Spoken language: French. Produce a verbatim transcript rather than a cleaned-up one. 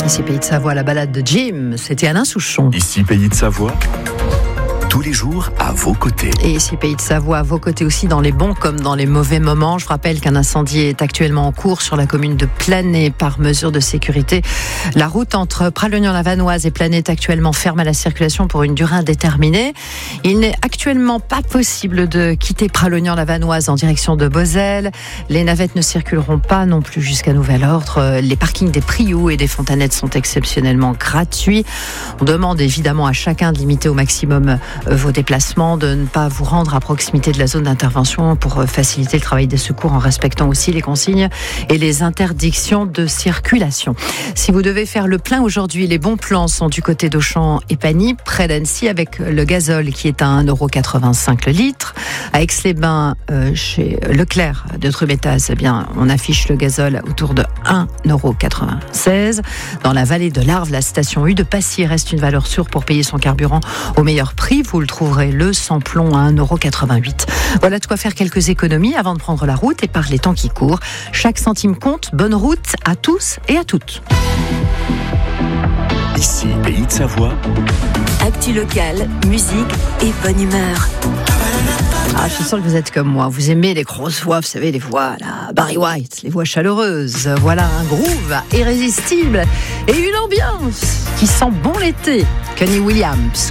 Ici Pays de Savoie, la balade de Jim, c'était Alain Souchon. Ici Pays de Savoie, tous les jours à vos côtés. Et ici Pays de Savoie, à vos côtés aussi dans les bons comme dans les mauvais moments. Je vous rappelle qu'un incendie est actuellement en cours sur la commune de Planay par mesure de sécurité. La route entre Pralognan-la-Vanoise et Planay est actuellement ferme à la circulation pour une durée indéterminée. Il n'est actuellement pas possible de quitter Pralognan-la-Vanoise en direction de Beauzelle. Les navettes ne circuleront pas non plus jusqu'à nouvel ordre. Les parkings des Prioux et des Fontanettes sont exceptionnellement gratuits. On demande évidemment à chacun de limiter au maximum vos déplacements, de ne pas vous rendre à proximité de la zone d'intervention pour faciliter le travail des secours en respectant aussi les consignes et les interdictions de circulation. Si vous devez faire le plein aujourd'hui, les bons plans sont du côté d'Auchan et Pagny, près d'Annecy, avec le gazole qui est à un euro quatre-vingt-cinq le litre. À Aix-les-Bains, euh, chez Leclerc de Trumétaz, eh bien, on affiche le gazole autour de un euro quatre-vingt-seize. Dans la vallée de l'Arve, la station U de Passy reste une valeur sûre pour payer son carburant au meilleur prix. Vous le trouverez le sans-plomb à un euro quatre-vingt-huit. Voilà de quoi faire quelques économies avant de prendre la route et par les temps qui courent. Chaque centime compte. Bonne route à tous et à toutes. Ici Pays de Savoie. Actu locale, musique et bonne humeur. Ah, je suis sûre que vous êtes comme moi. Vous aimez les grosses voix, vous savez, les voix, là, Barry White, les voix chaleureuses. Voilà un groove irrésistible et une ambiance qui sent bon l'été. Kenny Williams.